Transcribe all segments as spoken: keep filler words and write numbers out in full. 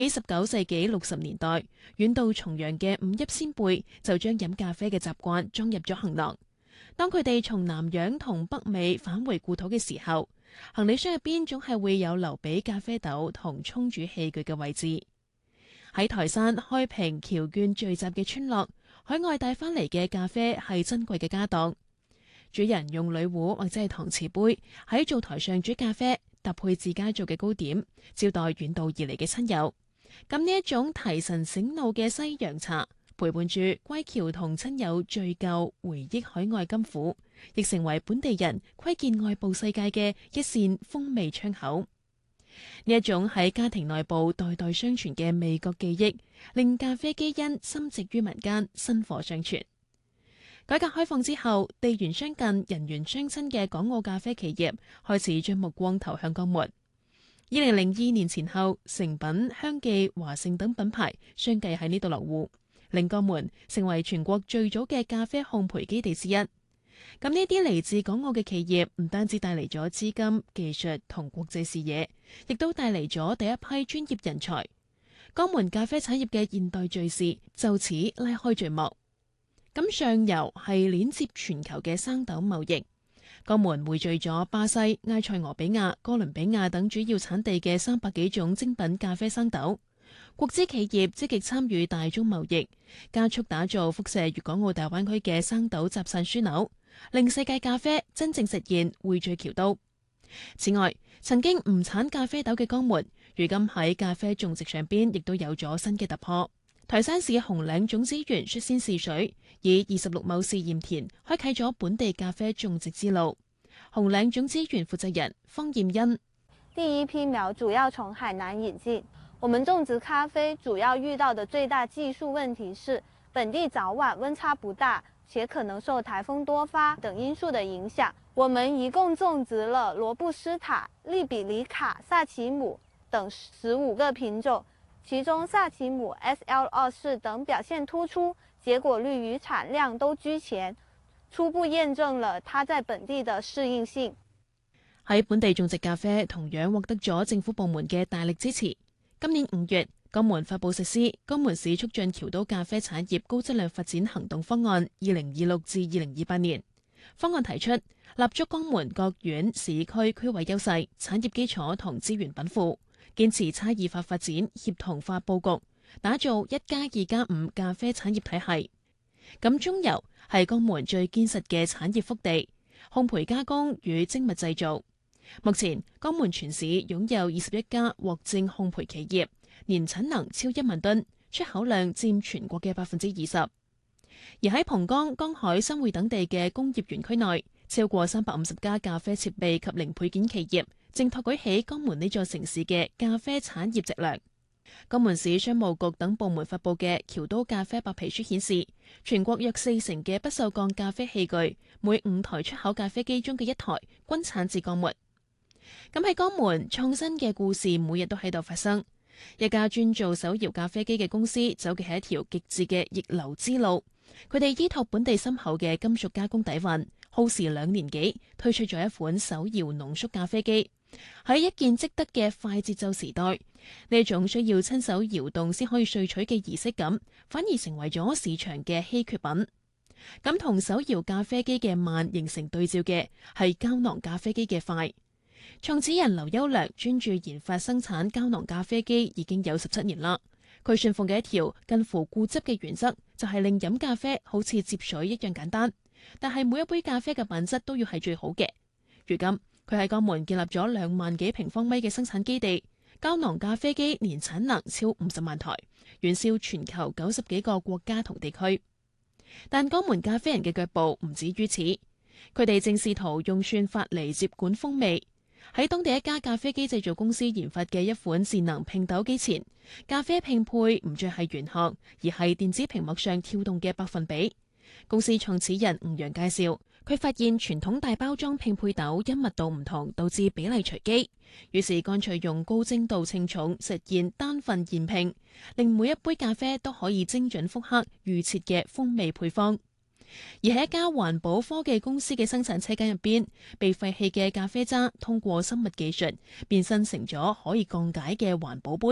喺十九世紀六十年代，遠道重洋嘅五邑先輩就將飲咖啡嘅習慣裝入咗行囊。當佢哋從南洋同北美返回故土嘅時候，行李箱入邊總係會有留俾咖啡豆同沖煮器具嘅位置。喺台山開平僑眷聚集嘅村落，海外帶翻嚟嘅咖啡係珍貴嘅家當。主人用鋁壺或者係搪瓷杯喺灶台上煮咖啡，搭配自家做嘅糕點，招待遠道而嚟嘅親友。咁呢一種提神醒腦嘅西洋茶，陪伴住歸僑同親友敘舊回憶海外甘苦，亦成為本地人窺見外部世界嘅一扇風味窗口。呢一種喺家庭內部代代相傳嘅味覺記憶，令咖啡基因深植於民間，薪火相傳。改革開放之後，地緣相近、人緣相親嘅港澳咖啡企業開始將目光投向江門。二零零二年前後，誠品、香記、華盛等品牌相繼喺呢度落戶，令江門成為全國最早嘅咖啡烘焙基地之一。咁呢啲嚟自港澳嘅企業，唔單止帶嚟咗資金、技術同國際視野，亦都帶嚟咗第一批專業人才。江門咖啡產業嘅現代敘事就此拉開序幕。咁上游係鏈接全球嘅生豆貿易，江門匯聚咗巴西、埃塞俄比亞、哥倫比亞等主要產地嘅三百幾種精品咖啡生豆。國資企業積極參與大宗貿易，加速打造輻射粵港澳大灣區嘅生豆集散樞紐，令世界咖啡真正實現匯聚僑都。此外，曾經唔產咖啡豆嘅江門，如今喺咖啡種植上邊亦都有咗新嘅突破。台山市紅嶺種子園率先試水，以二十六畝試驗田開啟咗本地咖啡種植之路。紅嶺種子園負責人方艷欣： 第一批苗主要從海南引進，我們種植咖啡主要遇到的最大技術問題是本地早晚溫差不大，且可能受颱風多發等因素的影響。我們一共種植了羅布斯塔、利比里卡、薩其姆等十五個品種。其中薩其姆 S L 二四等表現突出，結果率與產量都居前，初步驗證了它在本地的適應性。 喺本地種植咖啡同樣獲得咗政府部門嘅大力支持。今年五月，江門發佈實施《江門市促進僑都咖啡產業高質量發展行動方案》二零二六至二零二八年。方案提出立足江門各縣市區區位優勢、產業基礎同資源稟賦，堅持差異化發展、協同化佈局，打造一加二加五咖啡產業體系。咁中游係江門最堅實嘅產業腹地，烘焙加工與精密製造。目前江門全市擁有二十一家獲證烘焙企業，年產能超一萬噸，出口量佔全國嘅百分之二十。而喺蒲崗、江海、新會等地嘅工業園區內，超過三百五十家咖啡設備及零配件企業，正托舉起江門呢座城市嘅咖啡產業脊梁。江門市商務局等部門發佈嘅僑都咖啡白皮書顯示，全國約四成嘅不鏽鋼咖啡器具，每五台出口咖啡機中嘅一台均產自江門。咁喺江門，創新嘅故事每日都喺度發生。一家專做手搖咖啡機嘅公司走嘅係一條極致嘅逆流之路。佢哋依託本地深厚嘅金屬加工底蘊，耗時兩年幾推出咗一款手搖濃縮咖啡機。喺一鍵即得嘅快節奏時代，呢種需要親手搖動先可以萃取嘅儀式感，反而成為咗市場嘅稀缺品。咁同手搖咖啡機嘅慢形成對照嘅係膠囊咖啡機嘅快。創始人劉優良專注研發生產膠囊咖啡機已經有十七年啦。佢信奉嘅一條近乎固執嘅原則，就係令飲咖啡好似接水一樣簡單，但係每一杯咖啡嘅品質都要係最好嘅。如今佢喺江門建立咗兩萬幾平方米嘅生產基地，膠囊咖啡機年產能超五十萬台，遠銷全球九十幾個國家同地區。但江門咖啡人嘅腳步唔止於此，佢哋正試圖用算法嚟接管風味。喺當地一家咖啡機製造公司研發嘅一款智能拼豆機前，咖啡拼配唔再係玄學，而係電子屏幕上跳動嘅百分比。公司創始人吳陽介紹，佢發現傳統大包裝拼配豆因密度唔同，導致比例隨機，於是乾脆用高精度稱重實現單份現拼，令每一杯咖啡都可以精準複刻預設嘅風味配方。而喺一家環保科技公司嘅生產車間入邊，被廢棄嘅咖啡渣通過生物技術變身成咗可以降解嘅環保杯，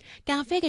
咖啡嘅